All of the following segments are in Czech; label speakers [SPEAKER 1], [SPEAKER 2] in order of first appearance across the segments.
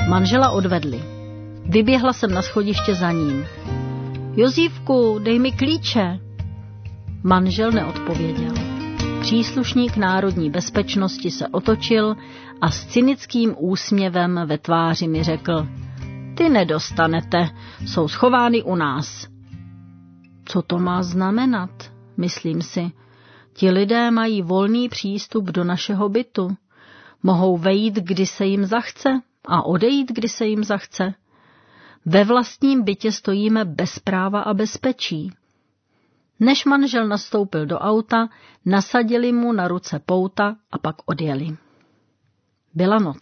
[SPEAKER 1] Manžela odvedli. Vyběhla jsem na schodiště za ním. Jozífku, dej mi klíče. Manžel neodpověděl. Příslušník národní bezpečnosti se otočil a s cynickým úsměvem ve tváři mi řekl: Ty nedostanete, jsou schovány u nás. Co to má znamenat? Myslím si. Ti lidé mají volný přístup do našeho bytu. Mohou vejít, kdy se jim zachce a odejít, kdy se jim zachce. Ve vlastním bytě stojíme bez práva a bezpečí. Než manžel nastoupil do auta, nasadili mu na ruce pouta a pak odjeli. Byla noc.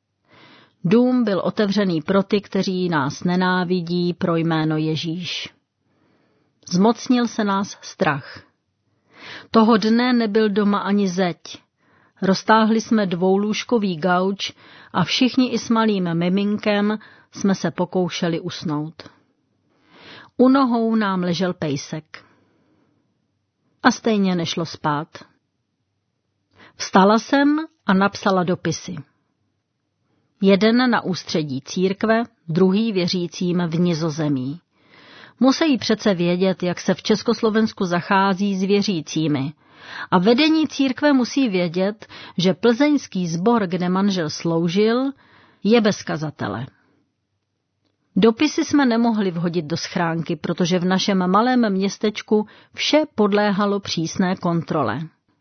[SPEAKER 1] Dům byl otevřený pro ty, kteří nás nenávidí, pro jméno Ježíš. Zmocnil se nás strach. Toho dne nebyl doma ani zeď. Roztáhli jsme dvoulůžkový gauč a všichni i s malým miminkem jsme se pokoušeli usnout. U nohou nám ležel pejsek. A stejně nešlo spát. Vstala jsem a napsala dopisy. Jeden na ústředí církve, druhý věřícím v Nizozemí. Musí přece vědět, jak se v Československu zachází s věřícími. A vedení církve musí vědět, že plzeňský sbor, kde manžel sloužil, je bez kazatele. Dopisy jsme nemohli vhodit do schránky, protože v našem malém městečku vše podléhalo přísné kontrole.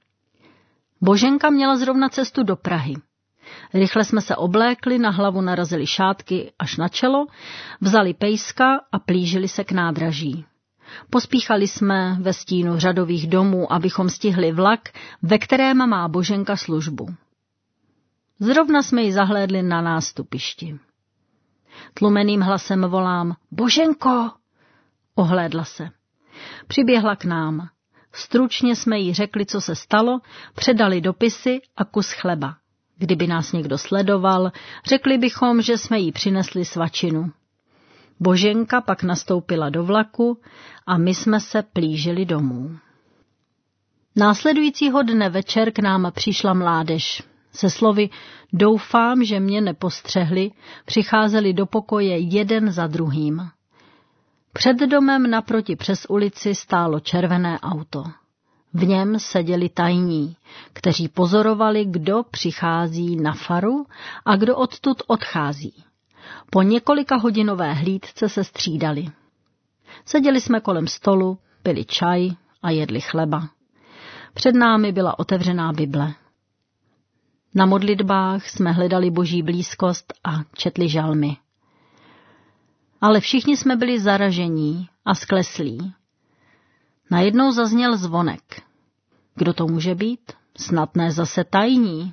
[SPEAKER 1] Boženka měla zrovna cestu do Prahy. Rychle jsme se oblékli, na hlavu narazili šátky až na čelo, vzali pejska a plížili se k nádraží. Pospíchali jsme ve stínu řadových domů, abychom stihli vlak, ve kterém má Boženka službu. Zrovna jsme ji zahlédli na nástupišti. Tlumeným hlasem volám: Boženko! Ohlédla se. Přiběhla k nám. Stručně jsme jí řekli, co se stalo, předali dopisy a kus chleba. Kdyby nás někdo sledoval, řekli bychom, že jsme jí přinesli svačinu. Boženka pak nastoupila do vlaku a my jsme se plížili domů. Následujícího dne večer k nám přišla mládež. Se slovy doufám, že mě nepostřehli, přicházeli do pokoje jeden za druhým. Před domem naproti přes ulici stálo červené auto. V něm seděli tajní, kteří pozorovali, kdo přichází na faru a kdo odtud odchází. Po několika hodinové hlídce se střídali. Seděli jsme kolem stolu, pili čaj a jedli chleba. Před námi byla otevřená Bible. Na modlitbách jsme hledali Boží blízkost a četli žalmy. Ale všichni jsme byli zaražení a skleslí. Najednou zazněl zvonek. Kdo to může být? Snad ne zase tajní.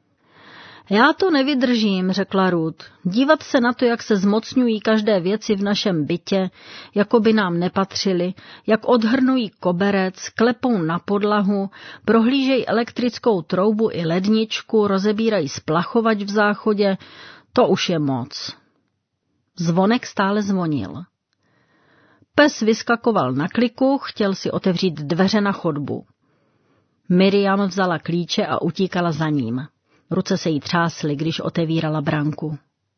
[SPEAKER 1] Já to nevydržím, řekla Ruth. Dívat se na to, jak se zmocňují každé věci v našem bytě, jako by nám nepatřily, jak odhrnují koberec, klepou na podlahu, prohlížejí elektrickou troubu i ledničku, rozebírají splachovač v záchodě, to už je moc. Zvonek stále zvonil. Pes vyskakoval na kliku, chtěl si otevřít dveře na chodbu. Miriam vzala klíče a utíkala za ním. Ruce se jí třásly, když otevírala branku.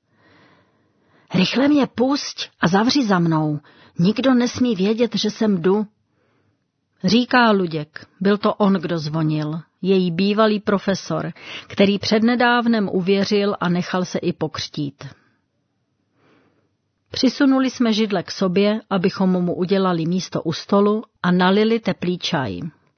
[SPEAKER 1] Rychle mě pusť a zavři za mnou. Nikdo nesmí vědět, že sem jdu. Říká Luděk, byl to on, kdo zvonil, její bývalý profesor, který přednedávnem uvěřil a nechal se i pokřtít. Přisunuli jsme židle k sobě, abychom mu udělali místo u stolu a nalili teplý čaj.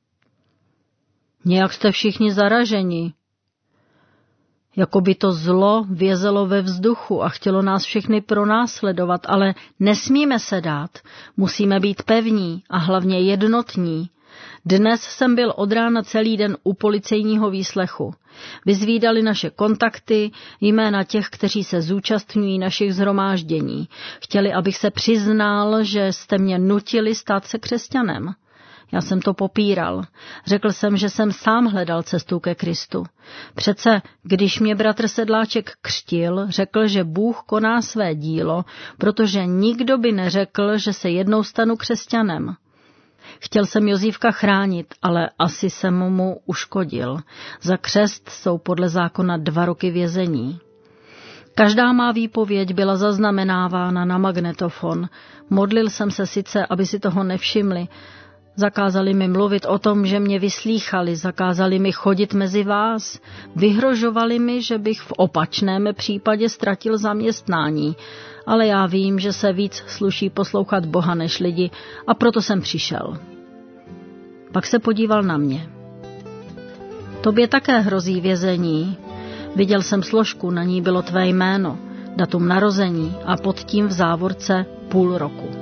[SPEAKER 1] Nějak jste všichni zaraženi. Jako by to zlo vězelo ve vzduchu a chtělo nás všechny pronásledovat, ale nesmíme se dát, musíme být pevní a hlavně jednotní. Dnes jsem byl od rána celý den u policejního výslechu. Vyzvídali naše kontakty, jména těch, kteří se zúčastňují našich shromáždění. Chtěli, abych se přiznal, že jste mě nutili stát se křesťanem. Já jsem to popíral. Řekl jsem, že jsem sám hledal cestu ke Kristu. Přece, když mě bratr Sedláček křtil, řekl, že Bůh koná své dílo, protože nikdo by neřekl, že se jednou stanu křesťanem. Chtěl jsem Jozífka chránit, ale asi jsem mu uškodil. Za křest jsou podle zákona 2 roky vězení. Každá má výpověď byla zaznamenávána na magnetofon. Modlil jsem se sice, aby si toho nevšimli. Zakázali mi mluvit o tom, že mě vyslýchali, zakázali mi chodit mezi vás, vyhrožovali mi, že bych v opačném případě ztratil zaměstnání, ale já vím, že se víc sluší poslouchat Boha než lidi a proto jsem přišel. Pak se podíval na mě. Tobě také hrozí vězení. Viděl jsem složku, na ní bylo tvé jméno, datum narození a pod tím v závorce půl roku.